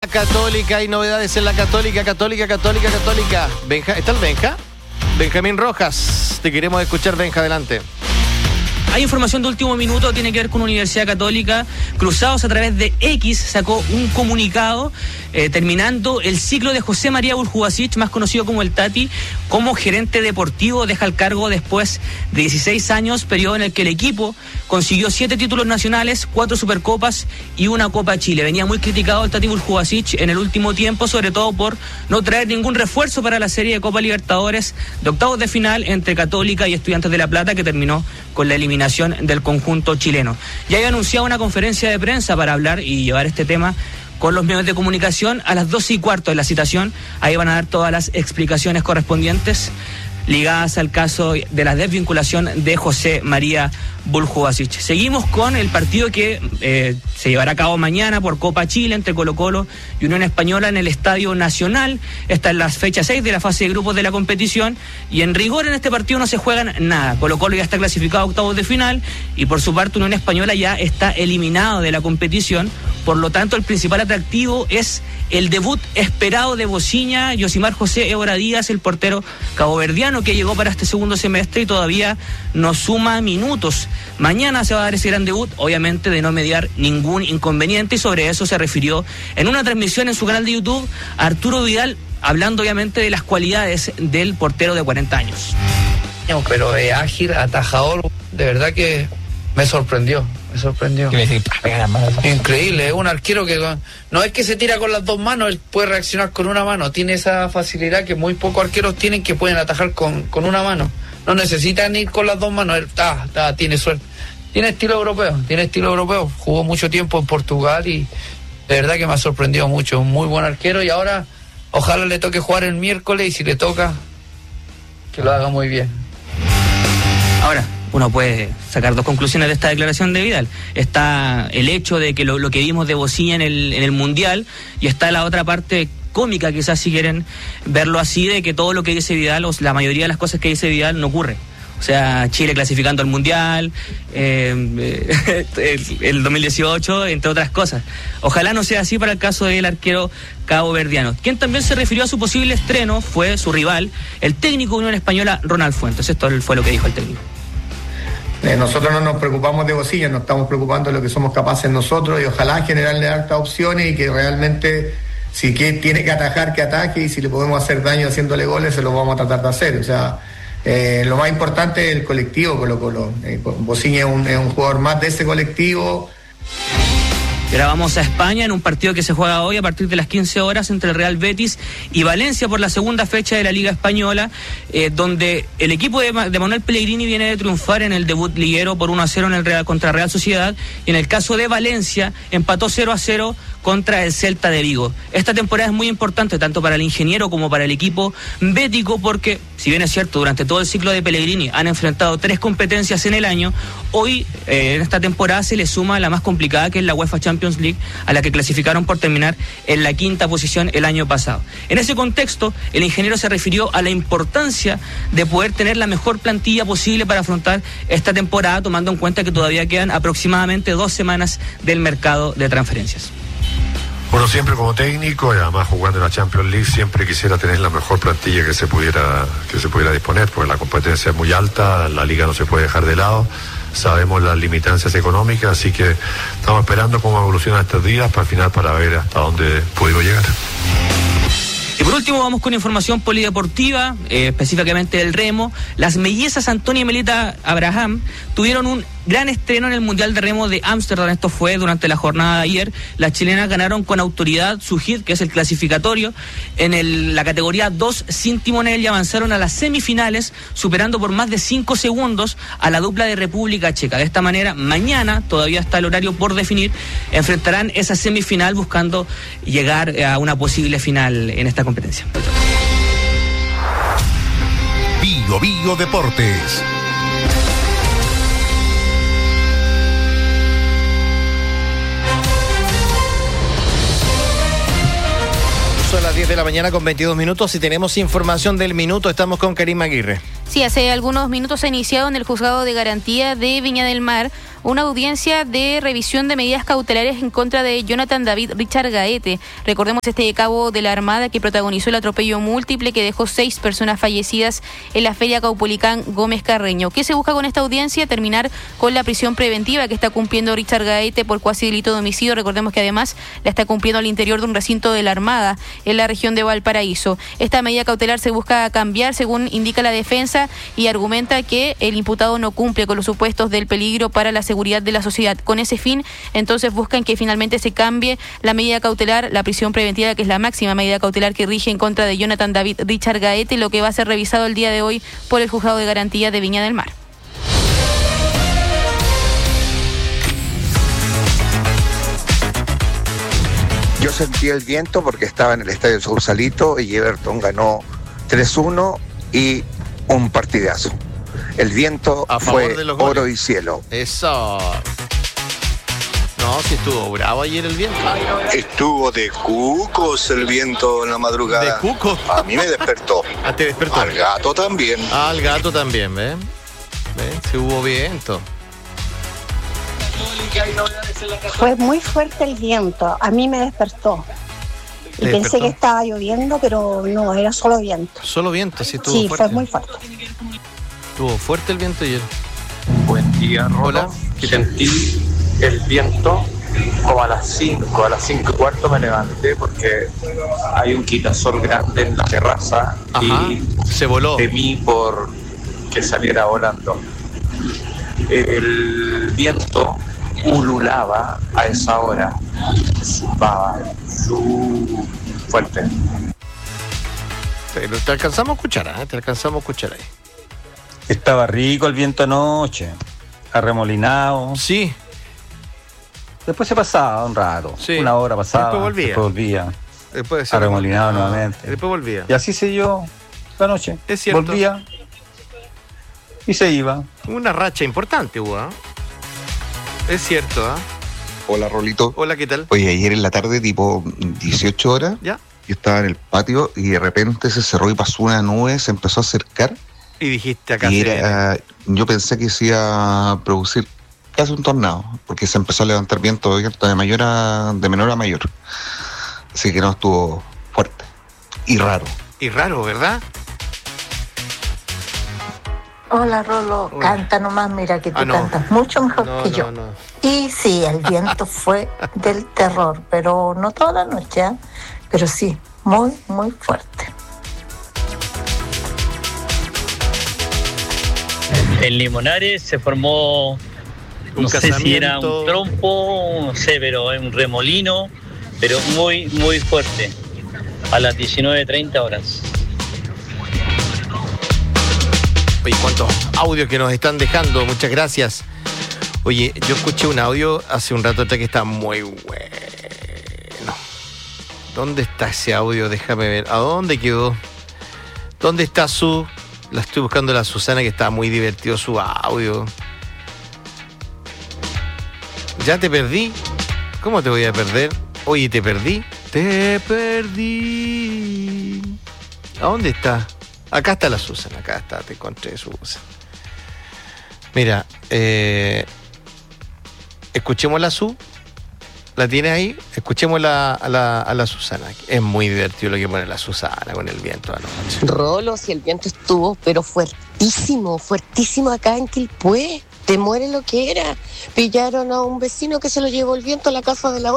Católica, hay novedades en la Católica. Benja, ¿está el Benja? Benjamín Rojas, te queremos escuchar, Benja, adelante. Hay información de último minuto, tiene que ver con Universidad Católica. Cruzados a través de X sacó un comunicado terminando el ciclo de José María Buljubasic, más conocido como el Tati, como gerente deportivo. Deja el cargo después de 16 años, periodo en el que el equipo consiguió 7 títulos nacionales, 4 Supercopas y una Copa Chile. Venía muy criticado el Tati Buljubasic en el último tiempo, sobre todo por no traer ningún refuerzo para la serie de Copa Libertadores de octavos de final entre Católica y Estudiantes de La Plata, que terminó con la eliminación del conjunto chileno. Ya había anunciado una conferencia de prensa para hablar y llevar este tema con los medios de comunicación a las 12:15 de la citación. Ahí van a dar todas las explicaciones correspondientes ligadas al caso de la desvinculación de José María Buljubasic. Seguimos con el partido que se llevará a cabo mañana por Copa Chile entre Colo-Colo y Unión Española en el Estadio Nacional. Esta es la fecha 6 de la fase de grupos de la competición y en rigor en este partido no se juegan nada. Colo-Colo ya está clasificado a octavos de final y por su parte Unión Española ya está eliminado de la competición. Por lo tanto, el principal atractivo es el debut esperado de Bociña, Yosimar José Évora Díaz, el portero caboverdiano que llegó para este segundo semestre y todavía no suma minutos. Mañana se va a dar ese gran debut, obviamente de no mediar ningún inconveniente, y sobre eso se refirió en una transmisión en su canal de YouTube Arturo Vidal, hablando obviamente de las cualidades del portero de 40 años. Pero es ágil, atajador, de verdad que me sorprendió. Increíble, es un arquero que no es que se tira con las dos manos, él puede reaccionar con una mano, tiene esa facilidad que muy pocos arqueros tienen, que pueden atajar con una mano, no necesitan ir con las dos manos, él tiene suerte, tiene estilo europeo, jugó mucho tiempo en Portugal y de verdad que me ha sorprendido mucho, un muy buen arquero, y ahora ojalá le toque jugar el miércoles y si le toca, que lo haga muy bien. Ahora, uno puede sacar dos conclusiones de esta declaración de Vidal. Está el hecho de que lo que vimos de Bociña en el Mundial, y está la otra parte cómica, quizás, si quieren verlo así, de que todo lo que dice Vidal, o la mayoría de las cosas que dice Vidal, no ocurre. O sea, Chile clasificando al Mundial, el 2018, entre otras cosas. Ojalá no sea así para el caso del arquero caboverdiano. Quien también se refirió a su posible estreno fue su rival, el técnico de Unión Española, Ronald Fuentes. Esto fue lo que dijo el técnico. Nosotros no nos preocupamos de Bociña, nos estamos preocupando de lo que somos capaces nosotros, y ojalá generarle hartas opciones y que realmente, si tiene que atajar, que ataque, y si le podemos hacer daño haciéndole goles, se lo vamos a tratar de hacer. O sea, lo más importante es el colectivo Colo-Colo. Bociña es un jugador más de ese colectivo. Y ahora vamos a España en un partido que se juega hoy a partir de las 15 horas entre el Real Betis y Valencia por la segunda fecha de la Liga Española, donde el equipo de Manuel Pellegrini viene de triunfar en el debut liguero por 1-0 contra Real Sociedad, y en el caso de Valencia empató 0-0 contra el Celta de Vigo. Esta temporada es muy importante tanto para el ingeniero como para el equipo bético, porque si bien es cierto, durante todo el ciclo de Pellegrini han enfrentado 3 competencias en el año, hoy en esta temporada se le suma la más complicada, que es la UEFA Champions League, a la que clasificaron por terminar en la 5ª posición el año pasado. En ese contexto, el ingeniero se refirió a la importancia de poder tener la mejor plantilla posible para afrontar esta temporada, tomando en cuenta que todavía quedan aproximadamente 2 semanas del mercado de transferencias. Bueno, siempre como técnico, y además jugando en la Champions League, siempre quisiera tener la mejor plantilla que se pudiera disponer, porque la competencia es muy alta, la liga no se puede dejar de lado, sabemos las limitancias económicas, así que estamos esperando cómo evolucionan estos días para al final, para ver hasta dónde pudimos llegar. Y por último vamos con información polideportiva, específicamente del remo. Las mellizas Antonia y Melita Abraham tuvieron un gran estreno en el Mundial de Remo de Ámsterdam. Esto fue durante la jornada de ayer. Las chilenas ganaron con autoridad su hit, que es el clasificatorio, en la categoría 2 sin timonel, y avanzaron a las semifinales, superando por más de 5 segundos a la dupla de República Checa. De esta manera, mañana, todavía está el horario por definir, enfrentarán esa semifinal buscando llegar a una posible final en esta competencia. Bio Deportes. Son las 10 de la mañana con 22 minutos y tenemos información del minuto. Estamos con Karima Aguirre. Sí, hace algunos minutos se ha iniciado en el juzgado de garantía de Viña del Mar una audiencia de revisión de medidas cautelares en contra de Jonathan David Richard Gaete. Recordemos este cabo de la Armada que protagonizó el atropello múltiple que dejó 6 personas fallecidas en la Feria Caupolicán Gómez Carreño. ¿Qué se busca con esta audiencia? Terminar con la prisión preventiva que está cumpliendo Richard Gaete por cuasi delito de homicidio. Recordemos que además la está cumpliendo al interior de un recinto de la Armada en la región de Valparaíso. Esta medida cautelar se busca cambiar, según indica la defensa, y argumenta que el imputado no cumple con los supuestos del peligro para la seguridad de la sociedad. Con ese fin, entonces buscan que finalmente se cambie la medida cautelar, la prisión preventiva, que es la máxima medida cautelar que rige en contra de Jonathan David Richard Gaete, lo que va a ser revisado el día de hoy por el Juzgado de Garantía de Viña del Mar. Yo sentí el viento porque estaba en el Estadio Sausalito y Everton ganó 3-1 y un partidazo. El viento fue oro y cielo. Eso. No, sí estuvo bravo ayer el viento. Estuvo de cucos el viento en la madrugada. ¿De cucos? A mí me despertó. Ah, te despertó. Al gato también. Al gato también, ¿ves? Sí hubo viento. Fue muy fuerte el viento, a mí me despertó. Y pensé que estaba lloviendo, pero no, era solo viento. Solo viento, sí estuvo fuerte. Sí, fue muy fuerte. Estuvo fuerte el viento ayer. Buen día, Rolo. Hola. Sentí el viento como a las 5, a las 5:15 me levanté porque hay un quitasol grande en la terraza. Ajá. Y se voló. Temí por que saliera volando. El viento ululaba a esa hora, silbaba fuerte. Te alcanzamos a escuchar, te alcanzamos a escuchar ahí. Estaba rico el viento anoche, arremolinado. Sí. Después se pasaba un rato, sí. Una hora pasaba, después volvía. Después arremolinado nuevamente. Después volvía. Y así se dio la noche. Es cierto. Volvía y se iba. Una racha importante, Hugo. Es cierto, ¿ah? Hola, Rolito. Hola, ¿qué tal? Oye, ayer en la tarde, tipo 18 horas, ¿ya? Yo estaba en el patio y de repente se cerró y pasó una nube, se empezó a acercar. Y dijiste acá. Y yo pensé que se iba a producir casi un tornado, porque se empezó a levantar viento de menor a mayor. Así que no, estuvo fuerte y raro. Y raro, ¿verdad? Hola, Rolo, canta nomás, mira que tú cantas mucho mejor que yo. No. Y sí, el viento fue del terror, pero no toda la noche, ¿eh? Pero sí, muy, muy fuerte. En Limonares se formó, no sé si era un trompo, no sé, pero un remolino, pero muy, muy fuerte, a las 19:30 horas. Oye, cuántos audios que nos están dejando, muchas gracias. Oye, yo escuché un audio hace un rato atrás que está muy bueno. ¿Dónde está ese audio? Déjame ver. ¿A dónde quedó? ¿Dónde está Su? La estoy buscando, la Susana, que está muy divertido su audio. ¿Ya te perdí? ¿Cómo te voy a perder? Oye, ¿te perdí? Te perdí. ¿A dónde está? Acá está la Susana, acá está, te encontré, Susana. Mira, escuchemos la Su. ¿La tienes ahí? Escuchemos a la Susana. Es muy divertido lo que pone la Susana con el viento anoche. Rolo, si el viento estuvo, pero fuertísimo acá en Quilpué. Te muere lo que era. Pillaron a un vecino que se lo llevó el viento a la casa de la